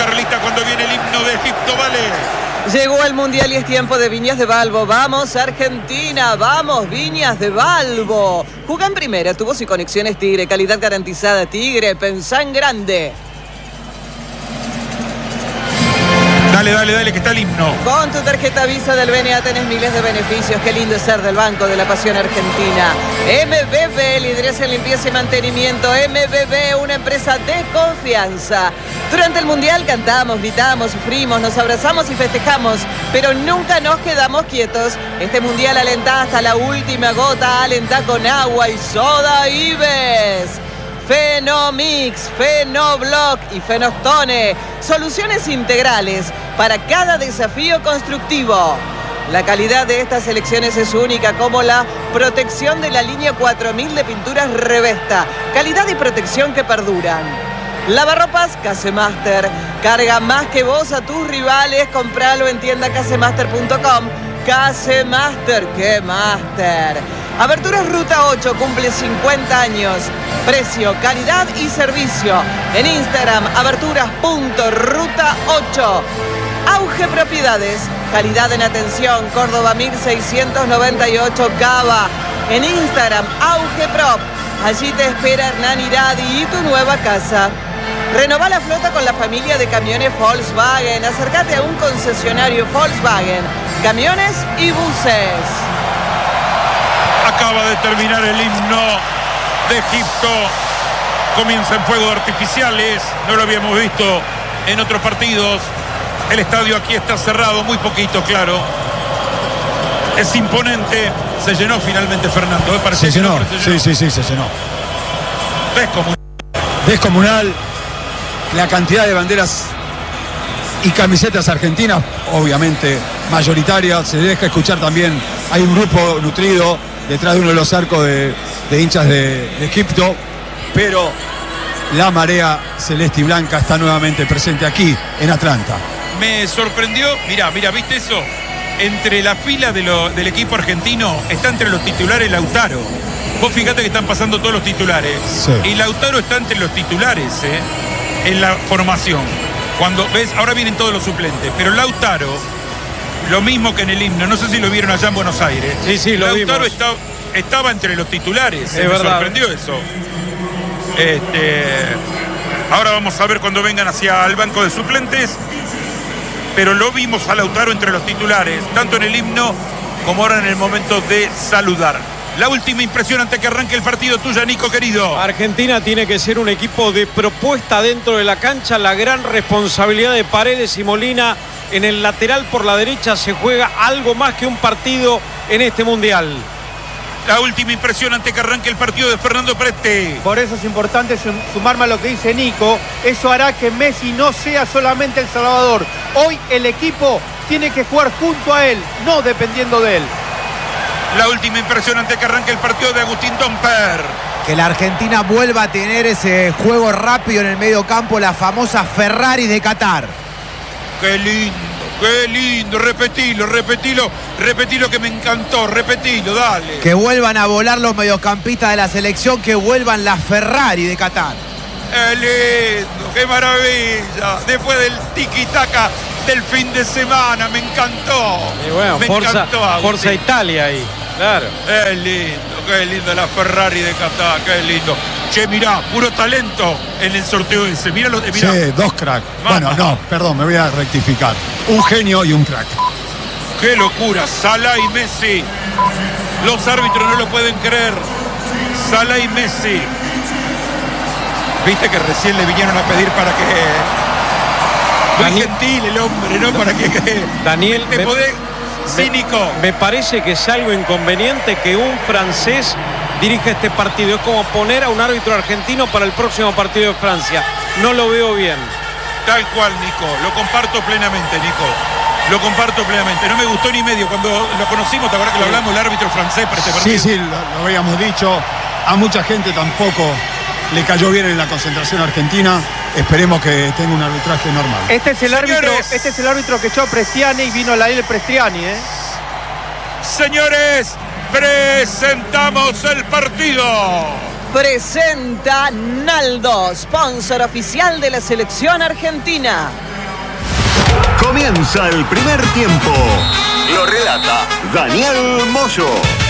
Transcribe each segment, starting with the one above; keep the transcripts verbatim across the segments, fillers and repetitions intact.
Carlita, cuando viene el himno de Egipto, vale. Llegó el Mundial y es tiempo de Viñas de Balbo. ¡Vamos, Argentina! ¡Vamos, Viñas de Balbo! Juega en primera, tubos y conexiones Tigre. Calidad garantizada Tigre. Pensá en grande. Dale, dale, dale, que está el himno. Con tu tarjeta Visa del B N A tenés miles de beneficios. Qué lindo es ser del Banco de la Pasión Argentina. M B B, líderes en limpieza y mantenimiento. M B B, una empresa de confianza. Durante el Mundial cantamos, gritamos, sufrimos, nos abrazamos y festejamos, pero nunca nos quedamos quietos. Este Mundial alentá hasta la última gota, alentá con agua y soda Ives. Fenomix, Fenoblock y Fenostone. Soluciones integrales para cada desafío constructivo. La calidad de estas selecciones es única, como la protección de la línea cuatro mil de pinturas Revesta. Calidad y protección que perduran. Lavarropas Casemaster. Carga más que vos a tus rivales. Compralo en tienda casemaster punto com. Casemaster, ¡qué master! Aberturas Ruta ocho cumple cincuenta años. Precio, calidad y servicio. En Instagram, aberturas punto ruta ocho. Auge Propiedades. Calidad en atención. Córdoba mil seiscientos noventa y ocho Cava. En Instagram, Auge Prop. Allí te espera Hernán Iradi y tu nueva casa. Renová la flota con la familia de camiones Volkswagen. Acércate a un concesionario Volkswagen. Camiones y buses. Acaba de terminar el himno de Egipto. Comienzan fuegos artificiales. No lo habíamos visto en otros partidos. El estadio aquí está cerrado, muy poquito, claro. Es imponente. Se llenó finalmente, Fernando. ¿eh? Se llenó. se llenó. Sí, sí, sí, se llenó. Descomunal. Descomunal. La cantidad de banderas y camisetas argentinas, obviamente mayoritarias. Se deja escuchar también. Hay un grupo nutrido detrás de uno de los arcos de, de hinchas de, de Egipto, pero la marea celeste y blanca está nuevamente presente aquí en Atlanta. Me sorprendió, mira, mira, ¿viste eso? Entre la fila de lo, del equipo argentino está entre los titulares Lautaro. Vos fíjate que están pasando todos los titulares. Sí. Y Lautaro está entre los titulares, ¿eh? En la formación. Cuando ves, ahora vienen todos los suplentes, pero Lautaro, lo mismo que en el himno, no sé si lo vieron allá en Buenos Aires. Sí, sí, lo Lautaro vimos. Está, estaba entre los titulares, es me verdad. sorprendió eso. Este, ahora vamos a ver cuando vengan hacia el banco de suplentes, pero lo vimos a Lautaro entre los titulares, tanto en el himno como ahora en el momento de saludar. La última impresión antes que arranque el partido tuya, Nico, querido. Argentina tiene que ser un equipo de propuesta dentro de la cancha. La gran responsabilidad de Paredes y Molina en el lateral por la derecha. Se juega algo más que un partido en este Mundial. La última impresión antes que arranque el partido de Fernando Preste. Por eso es importante sumarme a lo que dice Nico. Eso hará que Messi no sea solamente el salvador. Hoy el equipo tiene que jugar junto a él, no dependiendo de él. La última impresión antes que arranque el partido de Agustín Domper. Que la Argentina vuelva a tener ese juego rápido en el medio campo, la famosa Ferrari de Qatar. Qué lindo, qué lindo, repetilo, repetilo, repetilo que me encantó, repetilo, dale. Que vuelvan a volar los mediocampistas de la selección, que vuelvan la Ferrari de Qatar. Qué lindo, qué maravilla. Después del tiki-taka del fin de semana, me encantó. Y bueno, me Forza, encantó, Forza Italia ahí, claro. Qué lindo, qué lindo la Ferrari de Qatar, qué lindo. Che, mirá, puro talento en el sorteo ese. Mirá lo de mirá. Sí, dos cracks. Bueno, no, perdón, me voy a rectificar. Un genio y un crack. Qué locura, Salah y Messi. Los árbitros no lo pueden creer. Salah y Messi. Viste que recién le vinieron a pedir para que... Muy Daniel, gentil el hombre, ¿no? Para que... Daniel, me, me, podés... Cínico. Me, me parece que es algo inconveniente que un francés dirija este partido. Es como poner a un árbitro argentino para el próximo partido de Francia. No lo veo bien. Tal cual, Nico. Lo comparto plenamente, Nico. Lo comparto plenamente. No me gustó ni medio. Cuando lo conocimos, ¿te acuerdas que lo hablamos? El árbitro francés para este partido. Sí, sí, lo, lo habíamos dicho. A mucha gente tampoco le cayó bien en la concentración argentina. Esperemos que tenga un arbitraje normal. Este es el Señores. árbitro, este es el árbitro que echó Prestiani y vino la L Prestiani, ¿eh? Señores, presentamos el partido. Presenta Naldo, sponsor oficial de la selección argentina. Comienza el primer tiempo. Lo relata Daniel Moyo.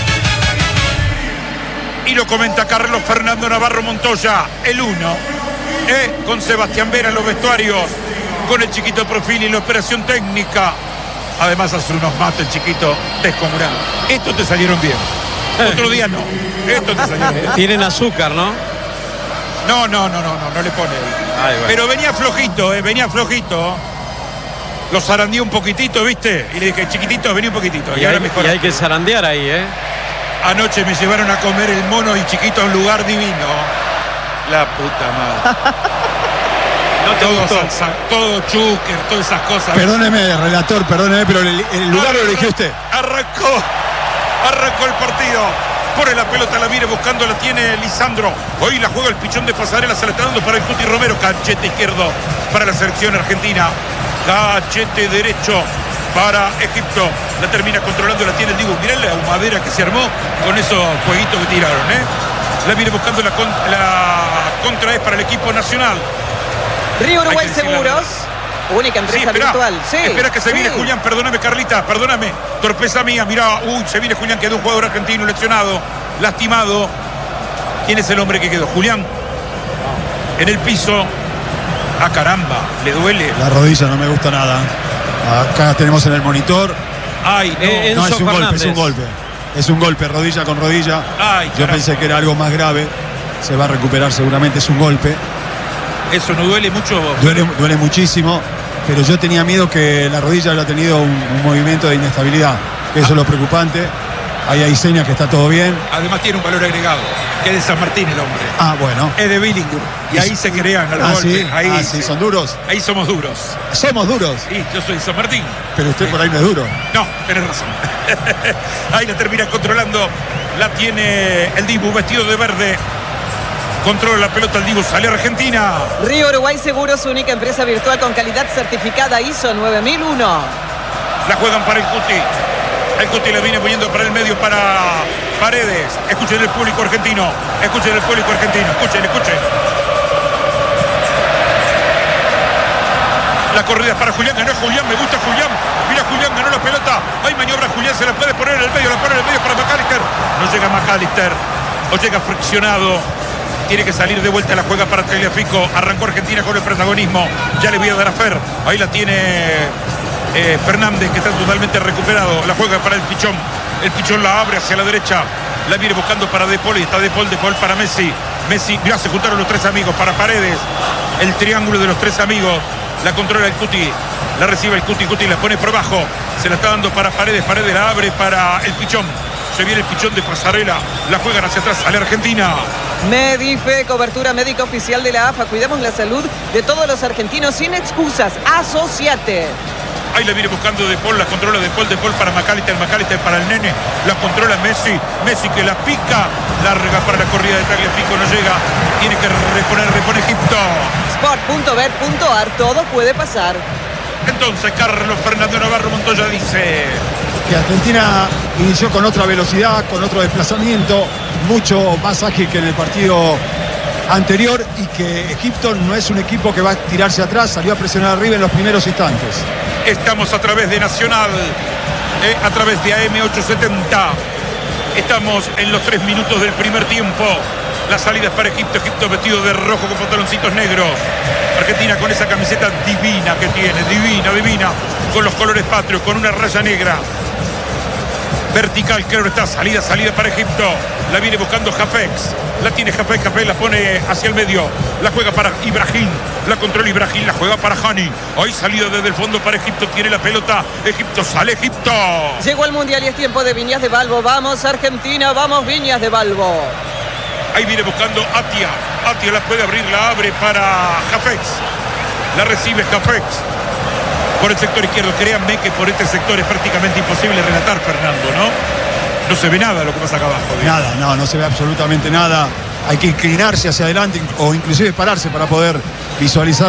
Y lo comenta Carlos Fernando Navarro Montoya, el uno, ¿eh? Con Sebastián Vera en los vestuarios, con el chiquito Profil y la operación técnica. Además hace unos mates, el chiquito, descomunal. Estos te salieron bien. Otro día no. Estos te salieron bien. Tienen azúcar, ¿no? No, no, no, no, no, no le pone. Ay, bueno. Pero venía flojito, ¿eh? Venía flojito. Lo zarandeé un poquitito, ¿viste? Y le dije, chiquitito, vení un poquitito. Y, y ahora hay, mejor. y hay que zarandear ahí, ¿eh? Anoche me llevaron a comer el mono y chiquito a un lugar divino. La puta madre. No te todo, gustó. salsa, todo chúquer, todas esas cosas. Perdóneme, relator, perdóneme, pero el, el lugar lo eligió usted. Arrancó, arrancó el partido. Pone la pelota, la viene buscando, la tiene Lisandro. Hoy la juega el pichón de Pasarela, se la está dando para el Cuti Romero. Cachete izquierdo para la selección argentina. Cachete derecho para Egipto. La termina controlando, la tiene el Dibu. Mirá la humadera que se armó con esos jueguitos que tiraron, ¿eh? La viene buscando la, con, la contra es para el equipo nacional. Río Uruguay Hay que decir la Seguros, única Sí, empresa espera, virtual. Sí, espera que se sí. viene Julián, perdóname Carlita, perdóname, torpeza mía, mirá, uy, se viene Julián, quedó un jugador argentino lesionado, lastimado. ¿Quién es el hombre que quedó? Julián, en el piso. Ah, caramba, le duele. La rodilla no me gusta nada. Acá tenemos en el monitor. Ay, no. Eh, No, es Enzo un golpe, Fernández. es un golpe. Es un golpe, rodilla con rodilla. Ay, Yo caramba. pensé que era algo más grave. Se va a recuperar seguramente, es un golpe. Eso no duele mucho. Duele, duele muchísimo, pero yo tenía miedo que la rodilla haya tenido un, un movimiento de inestabilidad, que eso es lo preocupante. Ahí hay señas que está todo bien. Además tiene un valor agregado, que es de San Martín el hombre. Ah, bueno. Es de Billingham. Y ahí se crean los Ah, golpes. sí, Ahí, ah, sí, son duros. ahí somos duros. Somos duros, Sí, yo soy de San Martín. pero usted por ahí no es duro. No, tenés razón. Ahí la termina controlando. La tiene el Dibu vestido de verde. Controla la pelota el Dibu. Sale Argentina. Río Uruguay Seguros, única empresa virtual con calidad certificada I S O nueve mil uno. La juegan para el Cuti. El Cuti la viene poniendo para el medio para Paredes. Escuchen el público argentino. Escuchen el público argentino. Escuchen, escuchen. La corrida es para Julián. Ganó Julián. Me gusta Julián. Mira Julián. Ganó la pelota. Hay maniobra Julián. Se la puede poner en el medio. La pone en el medio para McAllister. No llega McAllister. O llega friccionado. Tiene que salir de vuelta, la juega para Tagliafico. Arrancó Argentina con el protagonismo. Ya le voy a dar a Fer. Ahí la tiene eh, Fernández, que está totalmente recuperado. La juega para el Pichón. El Pichón la abre hacia la derecha. La viene buscando para De Paul. Y está De Paul, De Paul para Messi. Messi, mirá, se juntaron los tres amigos para Paredes. El triángulo de los tres amigos. La controla el Cuti. La recibe el Cuti. Cuti la pone por abajo. Se la está dando para Paredes. Paredes la abre para el Pichón. Se viene el Pichón de Pasarela. La juegan hacia atrás. Sale Argentina. Medife, cobertura médica oficial de la A F A. Cuidamos la salud de todos los argentinos sin excusas. Asociate. Ahí la viene buscando De Paul, la controla De Paul, De Paul para McAllister, McAllister para el Nene, la controla Messi, Messi que la pica, larga para la corrida de Tagliafico, no llega, tiene que reponer, repone Egipto. sport punto bet punto ar, todo puede pasar. Entonces Carlos Fernando Navarro Montoya dice: Que Argentina inició con otra velocidad, con otro desplazamiento, mucho más ágil que en el partido anterior, y que Egipto no es un equipo que va a tirarse atrás, salió a presionar arriba en los primeros instantes. estamos a través de Nacional, eh, a través de A M ochocientos setenta. Estamos en los tres minutos del primer tiempo. La salida es para Egipto, Egipto vestido de rojo con pantaloncitos negros. Argentina con esa camiseta divina que tiene, divina, divina, con los colores patrios, con una raya negra. Vertical, claro está, salida, salida para Egipto. La viene buscando Jafex. La tiene Jafex, Jafex la pone hacia el medio. La juega para Ibrahim. La controla Ibrahim, la juega para Hani. Hoy salida desde el fondo para Egipto, tiene la pelota. Egipto, sale Egipto. Llegó el Mundial y es tiempo de Viñas de Balbo. Vamos Argentina, vamos Viñas de Balbo. Ahí viene buscando Atia. Atia la puede abrir, la abre para Jafex. La recibe Jafex. Por el sector izquierdo, créanme que por este sector es prácticamente imposible relatar, Fernando, ¿no? No se ve nada lo que pasa acá abajo. ¿Bien? Nada, no, no se ve absolutamente nada. Hay que inclinarse hacia adelante o inclusive pararse para poder visualizar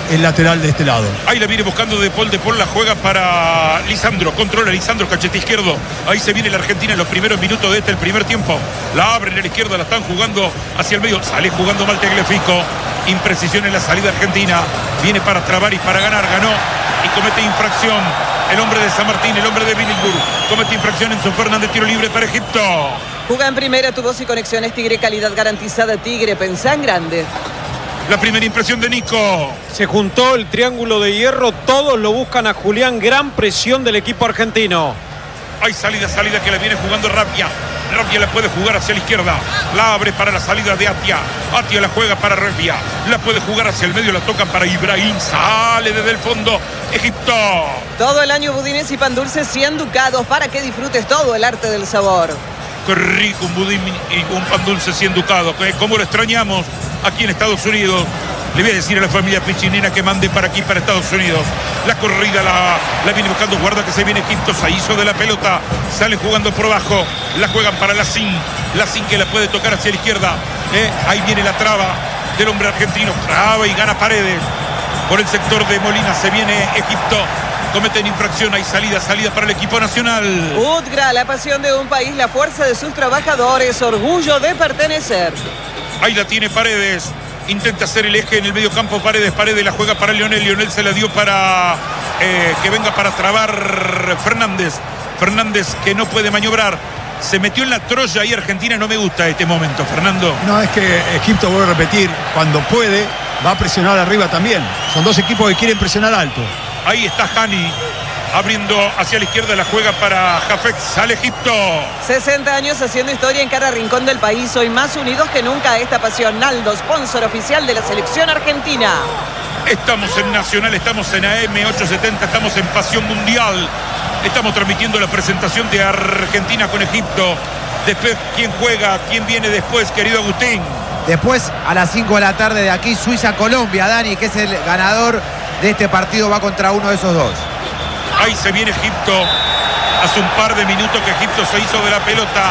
el lateral de este lado. Ahí la viene buscando De Paul, De Paul la juega para Lisandro, controla Lisandro, cachete izquierdo. Ahí se viene la Argentina en los primeros minutos de este, el primer tiempo. La abren a la izquierda, la están jugando hacia el medio. Sale jugando mal Tagliafico. Imprecisión en la salida argentina. Viene para trabar y para ganar, ganó y comete infracción. El hombre de San Martín, el hombre de Billinburg, comete infracción en su Fernández, tiro libre para Egipto. Juega en primera, tu voz y conexiones Tigre, calidad garantizada Tigre, pensá en grande. La primera impresión de Nico. Se juntó el triángulo de hierro, todos lo buscan a Julián, gran presión del equipo argentino. Hay salida, salida que la viene jugando Rabia. Rabia la puede jugar hacia la izquierda. La abre para la salida de Atia. Atia la juega para Rabia. La puede jugar hacia el medio, la tocan para Ibrahim. Sale desde el fondo Egipto. Todo el año budines y pan dulce cien ducados para que disfrutes todo el arte del sabor. Qué rico un budín y un pan dulce cien ducados. ¿Cómo lo extrañamos aquí en Estados Unidos? Le voy a decir a la familia Pichinena que mande para aquí, para Estados Unidos. La corrida la, la viene buscando, guarda que se viene Egipto, se hizo de la pelota, sale jugando por abajo, la juegan para Lacín, Lacín que la puede tocar hacia la izquierda, ¿eh? Ahí viene la traba del hombre argentino, traba y gana Paredes. Por el sector de Molina se viene Egipto, cometen infracción, hay salida, salida para el equipo nacional. Udgra, la pasión de un país, la fuerza de sus trabajadores, orgullo de pertenecer. Ahí la tiene Paredes. Intenta hacer el eje en el medio campo. Paredes, Paredes la juega para Lionel. Lionel se la dio para eh, que venga para trabar Fernández. Fernández que no puede maniobrar. Se metió en la Troya y Argentina no me gusta este momento, Fernando. No, es que Egipto, vuelve a repetir, cuando puede, va a presionar arriba también. Son dos equipos que quieren presionar alto. Ahí está Hani. Abriendo hacia la izquierda, la juega para Jafet. Sale Egipto. sesenta años haciendo historia en cada rincón del país. Hoy más unidos que nunca esta pasión. Naldo, sponsor oficial de la selección argentina. Estamos en Nacional, estamos en A M ochocientos setenta, estamos en Pasión Mundial. Estamos transmitiendo la presentación de Argentina con Egipto. Después, ¿quién juega? ¿Quién viene después, querido Agustín? Después, a las cinco de la tarde de aquí, Suiza-Colombia, Dani, que es el ganador de este partido, va contra uno de esos dos. Ahí se viene Egipto. Hace un par de minutos que Egipto se hizo de la pelota.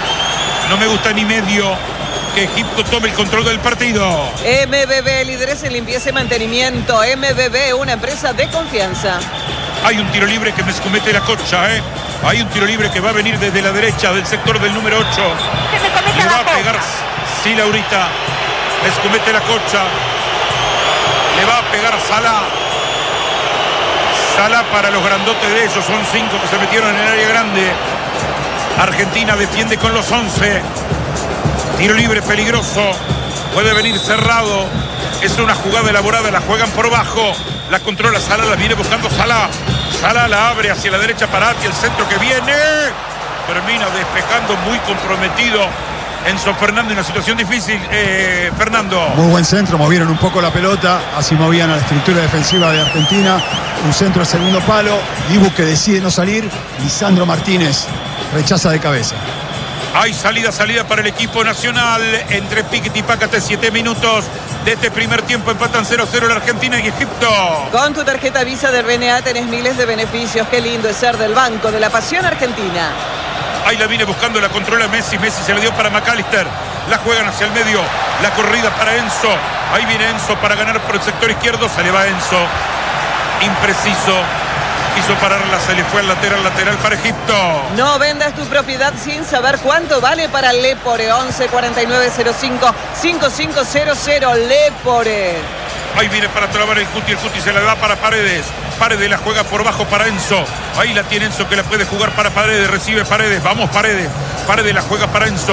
No me gusta ni medio que Egipto tome el control del partido. M B B, líderes en limpieza y mantenimiento. M B B, una empresa de confianza. Hay un tiro libre que me comete la Cocha, ¿eh? Hay un tiro libre que va a venir desde la derecha del sector del número ocho. Le va a pegar, sí, Laurita. Les comete la Cocha. Le va a pegar Salah. Salah para los grandotes de ellos, son cinco que se metieron en el área grande. Argentina defiende con los once. Tiro libre peligroso, puede venir cerrado. Es una jugada elaborada, la juegan por bajo. La controla Salah, la viene buscando Salah. Salah la abre hacia la derecha para Ati, el centro que viene. Termina despejando, muy comprometido Enzo Fernández en una situación difícil. eh, Fernando. Muy buen centro, movieron un poco la pelota, así movían a la estructura defensiva de Argentina. Un centro al segundo palo, Dibu que decide no salir, Lisandro Martínez rechaza de cabeza. Hay salida, salida para el equipo nacional entre Piquet y Pácate, siete minutos de este primer tiempo, empatan cero cero la Argentina y Egipto. Con tu tarjeta Visa del B N A tenés miles de beneficios. Qué lindo es ser del Banco de la Pasión Argentina. Ahí la viene buscando, la controla Messi, Messi se la dio para McAllister, la juegan hacia el medio, la corrida para Enzo, ahí viene Enzo para ganar por el sector izquierdo, se le va Enzo, impreciso, quiso pararla, se le fue al lateral, lateral para Egipto. No vendas tu propiedad sin saber cuánto vale para Lepore. Once cuarenta y nueve cero cinco cinco cinco cero cero Lepore. Ahí viene para trabar el Cuti, el Cuti se la da para Paredes. Paredes la juega por bajo para Enzo. Ahí la tiene Enzo que la puede jugar para Paredes, recibe Paredes, vamos Paredes. Paredes la juega para Enzo.